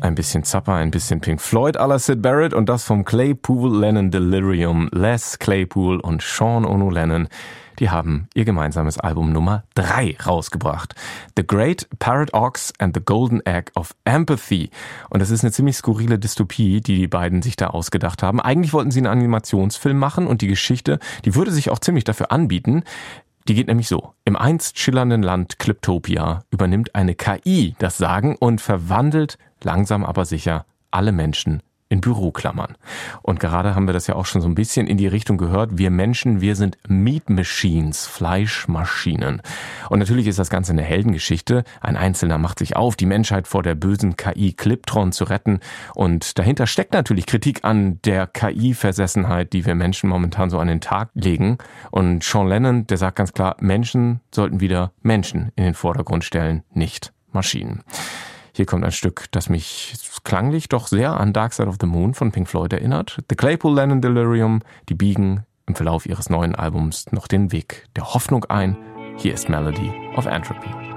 Ein bisschen Zappa, ein bisschen Pink Floyd à la Syd Barrett und das vom Claypool-Lennon Delirium. Les Claypool und Sean Ono Lennon, die haben ihr gemeinsames Album Nummer 3 rausgebracht. The Great Parrot Ox and the Golden Egg of Empathy. Und das ist eine ziemlich skurrile Dystopie, die beiden sich da ausgedacht haben. Eigentlich wollten sie einen Animationsfilm machen und die Geschichte, die würde sich auch ziemlich dafür anbieten. Die geht nämlich so. Im einst schillernden Land Cliptopia übernimmt eine KI das Sagen und verwandelt langsam aber sicher alle Menschen in Büroklammern. Und gerade haben wir das ja auch schon so ein bisschen in die Richtung gehört. Wir Menschen, wir sind Meat Machines, Fleischmaschinen. Und natürlich ist das Ganze eine Heldengeschichte. Ein Einzelner macht sich auf, die Menschheit vor der bösen KI Cliptron zu retten. Und dahinter steckt natürlich Kritik an der KI-Versessenheit, die wir Menschen momentan so an den Tag legen. Und Sean Lennon, der sagt ganz klar, Menschen sollten wieder Menschen in den Vordergrund stellen, nicht Maschinen. Hier kommt ein Stück, das mich klanglich doch sehr an Dark Side of the Moon von Pink Floyd erinnert. The Claypool-Lennon Delirium, die biegen im Verlauf ihres neuen Albums noch den Weg der Hoffnung ein. Hier ist Melody of Entropy.